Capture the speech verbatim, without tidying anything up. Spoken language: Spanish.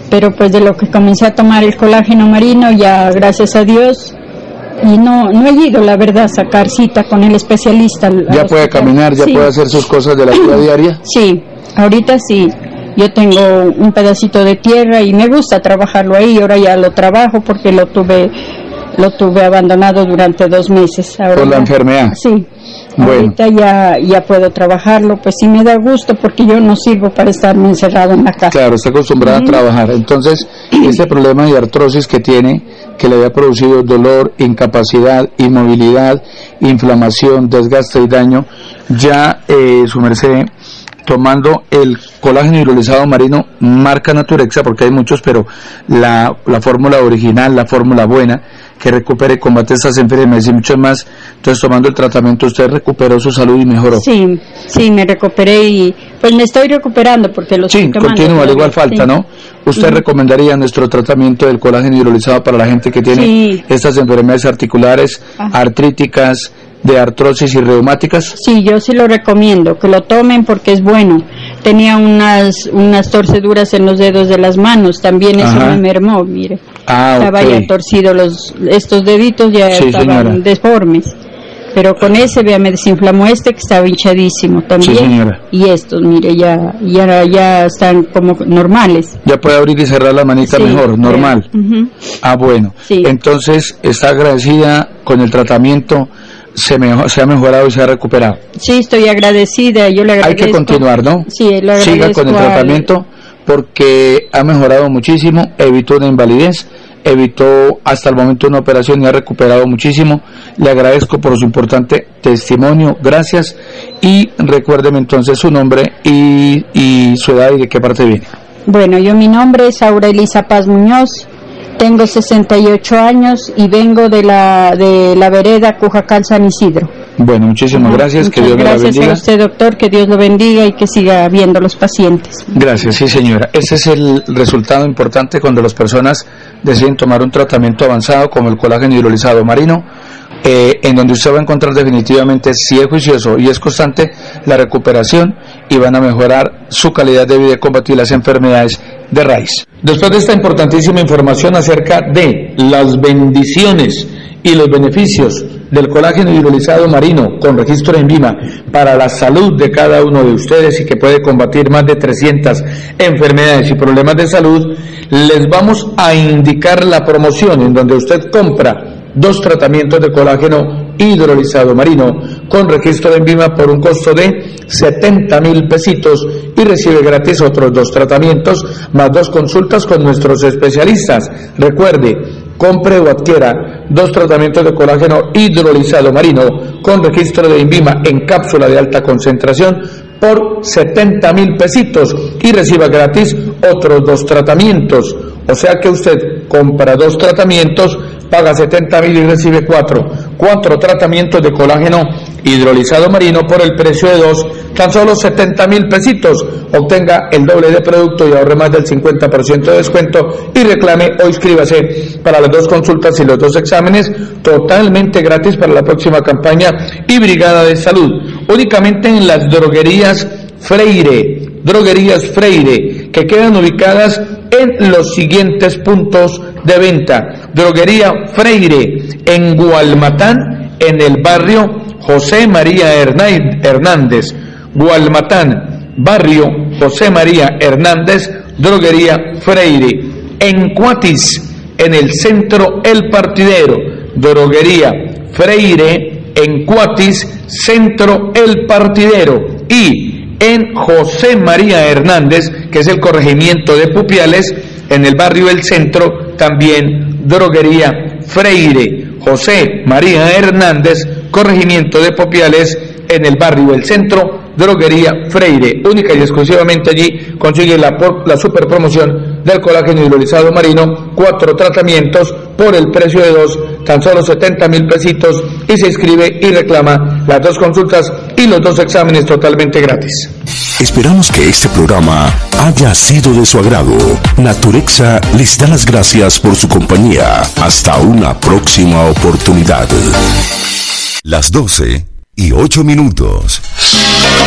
pero pues de lo que comencé a tomar el colágeno marino, ya gracias a Dios, y no no he ido, la verdad, a sacar cita con el especialista. ¿Ya puede hospital. Caminar, ya sí. puede hacer sus cosas de la vida diaria? Sí, ahorita sí. Yo tengo un pedacito de tierra y me gusta trabajarlo ahí, ahora ya lo trabajo porque lo tuve lo tuve abandonado durante dos meses. Ahora ¿por la ya, enfermedad? Sí. Bueno. Ahorita ya, ya puedo trabajarlo, pues sí me da gusto porque yo no sirvo para estarme encerrado en la casa. Claro, está acostumbrada mm. a trabajar. Entonces, este problema de artrosis que tiene, que le había producido dolor, incapacidad, inmovilidad, inflamación, desgaste y daño, ya eh, su merced, tomando el colágeno hidrolizado marino marca Naturexa, porque hay muchos, pero la, la fórmula original, la fórmula buena, que recupere y combate estas enfermedades y muchas más. Entonces, tomando el tratamiento, usted recuperó su salud y mejoró. Sí, sí, me recuperé y pues me estoy recuperando porque lo sí, estoy tomando. Sí, continúa, al igual falta, sí. ¿no? ¿Usted sí. recomendaría nuestro tratamiento del colágeno hidrolizado para la gente que tiene sí. estas enfermedades articulares, ah. artríticas, de artrosis y reumáticas? Sí, yo sí lo recomiendo, que lo tomen porque es bueno. Tenía unas unas torceduras en los dedos de las manos, también eso Ajá. me mermó, mire. Ah, Estaba okay. ya torcido los estos deditos, ya sí, estaban señora. deformes. Pero con ese, vea, me desinflamó este que estaba hinchadísimo también. Sí, señora. Y estos, mire, ya ya ya están como normales. Ya puede abrir y cerrar la manita sí, mejor, normal. Sí. Uh-huh. Ah, bueno. Sí. Entonces, ¿está agradecida con el tratamiento? Se, mejor, se ha mejorado y se ha recuperado. Sí, estoy agradecida, yo le agradezco. Hay que continuar, ¿no? Sí, le agradezco. Siga con el al... tratamiento porque ha mejorado muchísimo, evitó una invalidez, evitó hasta el momento una operación y ha recuperado muchísimo. Le agradezco por su importante testimonio, gracias, y recuérdeme entonces su nombre y, y su edad y de qué parte viene. Bueno, yo mi nombre es Aura Elisa Paz Muñoz. Tengo sesenta y ocho años y vengo de la de la vereda Cujacán San Isidro. Bueno, muchísimas gracias, Muchas que Dios me la bendiga. Gracias a usted, doctor, que Dios lo bendiga y que siga viendo los pacientes. Gracias, sí señora. Ese es el resultado importante cuando las personas deciden tomar un tratamiento avanzado como el colágeno hidrolizado marino, eh, en donde usted va a encontrar definitivamente, si es juicioso y es constante, la recuperación y van a mejorar su calidad de vida y combatir las enfermedades de raíz. Después de esta importantísima información acerca de las bendiciones y los beneficios del colágeno hidrolizado marino con registro en INVIMA para la salud de cada uno de ustedes y que puede combatir más de trescientas enfermedades y problemas de salud, les vamos a indicar la promoción en donde usted compra dos tratamientos de colágeno hidrolizado marino con registro en INVIMA por un costo de setenta mil pesitos y recibe gratis otros dos tratamientos más dos consultas con nuestros especialistas. Recuerde, compre o adquiera dos tratamientos de colágeno hidrolizado marino con registro de INVIMA en cápsula de alta concentración por setenta mil pesitos y reciba gratis otros dos tratamientos. O sea que usted compra dos tratamientos, paga setenta mil y recibe cuatro. Cuatro tratamientos de colágeno hidrolizado marino por el precio de dos, tan solo setenta mil pesitos. Obtenga el doble de producto y ahorre más del cincuenta por ciento de descuento y reclame o inscríbase para las dos consultas y los dos exámenes totalmente gratis para la próxima campaña y Brigada de Salud. Únicamente en las droguerías Freire, droguerías Freire, que quedan ubicadas en los siguientes puntos de venta. Droguería Freire en Gualmatán, en el barrio José María Hernández. Gualmatán, barrio José María Hernández, droguería Freire. En Cuatis, en el centro El Partidero, droguería Freire en Cuatis, centro El Partidero. Y en José María Hernández, que es el corregimiento de Pupiales, en el barrio El Centro, también droguería Freire. José María Hernández, corregimiento de Pupiales, en el barrio El Centro, droguería Freire. Única y exclusivamente allí consigue la, la super promoción del colágeno hidrolizado marino, cuatro tratamientos por el precio de dos, tan solo setenta mil pesitos, y se inscribe y reclama las dos consultas y los dos exámenes totalmente gratis. Esperamos que este programa haya sido de su agrado. Naturexa les da las gracias por su compañía. Hasta una próxima oportunidad. Las doce y ocho minutos.